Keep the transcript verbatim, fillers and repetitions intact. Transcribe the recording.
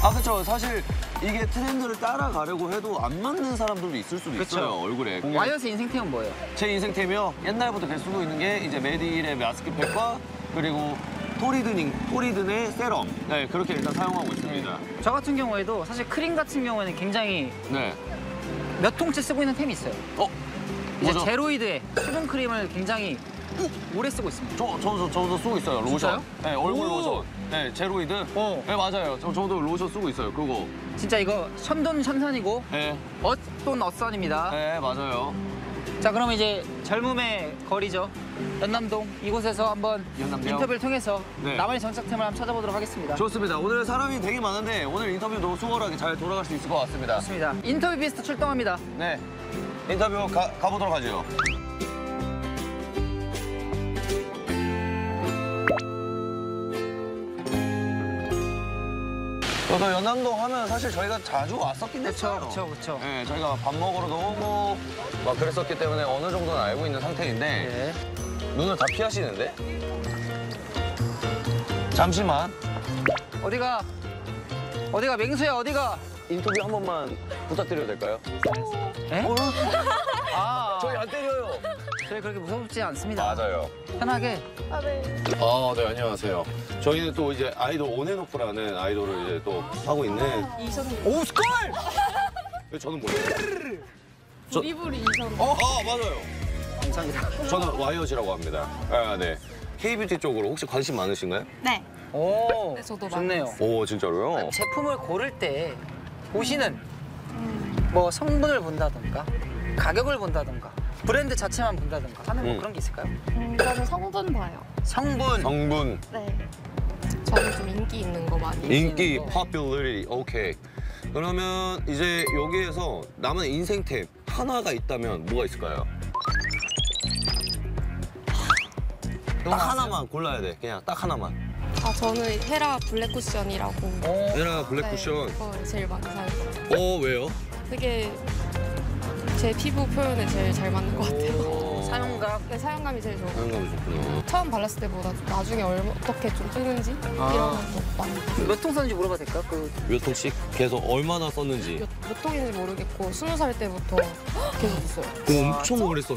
아, 그렇죠. 사실 이게 트렌드를 따라가려고 해도 안 맞는 사람들도 있을 수도 그쵸. 있어요, 얼굴에. 와이어스 인생템은 뭐예요? 제 인생템이요. 옛날부터 계속 쓰고 있는 게 이제 메디힐의 마스크팩과 그리고 토리드닝, 토리든의 세럼. 네, 그렇게 일단 사용하고 있습니다. 저 같은 경우에도 사실 크림 같은 경우에는 굉장히 네. 몇 통째 쓰고 있는 템이 있어요. 어? 이제 뭐죠? 제로이드의 수분 크림을 굉장히 오래 쓰고 있습니다. 저, 저도, 저도 쓰고 있어요, 로션. 진짜요? 네, 얼굴 오. 로션. 네, 제로이드. 어. 네, 맞아요. 저, 저도 로션 쓰고 있어요, 그거. 진짜 이거 션돈 션산이고 네, 어돈 어선입니다. 네, 맞아요. 자, 그럼 이제 젊음의 거리죠. 연남동 이곳에서 한번 연남동. 인터뷰를 통해서 네. 나만의 정착템을 한번 찾아보도록 하겠습니다. 좋습니다. 오늘 사람이 되게 많은데 오늘 인터뷰도 수월하게 잘 돌아갈 수 있을 것 같습니다. 좋습니다. 인터뷰 비스트 출동합니다. 네, 인터뷰 가, 가보도록 하죠. 저도 연남동 하면 사실 저희가 자주 왔었긴 했어요. 그렇죠, 그렇죠. 네, 저희가 밥 먹으러도 오고 막 그랬었기 때문에 어느 정도는 알고 있는 상태인데 네. 눈을 다 피하시는데? 잠시만. 어디가? 어디가? 맹수야, 어디가? 인터뷰 한 번만 부탁드려도 될까요? 에? 어? 아, 저희 안 때려요. 저희 그렇게 무섭지 않습니다. 맞아요. 편하게. 아, 네. 아, 네, 안녕하세요. 저희는 또 이제 아이돌 온앤오프라는 아이돌을 이제 또 하고 있는. 이선우. 오, 스컬! 저는 뭐예요? 저- 브리브리 이선우. 어, 아, 맞아요. 감사합니다. 저는 와이어즈라고 합니다. 아, 네. K뷰티 쪽으로 혹시 관심 많으신가요? 네. 오, 네, 저도 좋네요. 오, 진짜로요? 제품을 고를 때 보시는 뭐 성분을 본다던가 가격을 본다던가 브랜드 자체만 본다던가 하는 뭐 음. 그런 게 있을까요? 음, 저는 성분 봐요. 성분. 성분, 네. 저는 좀 인기 있는 거 많이. 인기, 쓰는 거. popularity, 오케이. 그러면 이제 여기에서 남은 인생템 하나가 있다면 뭐가 있을까요? 딱 하나만 골라야 돼. 그냥 딱 하나만. 아, 저는 헤라 블랙 쿠션이라고. 어, 에라 블랙 네, 쿠션. 그거 제일 많이 사요. 어, 왜요? 그게 제 피부 표현에 제일 잘 맞는 것 같아요. 어, 사용감. 네, 사용감이 제일 좋고. 사용감이 좋구나. 처음 발랐을 때보다 좀 나중에 얼마, 어떻게 좀 뜨는지 아. 이런 것도 많이. 몇 통 썼는지 물어봐도 될까? 그 몇 통씩 계속 얼마나 썼는지. 몇, 몇 통인지 모르겠고 스무 살 때부터 계속 있어요. 그거 엄청 오래 썼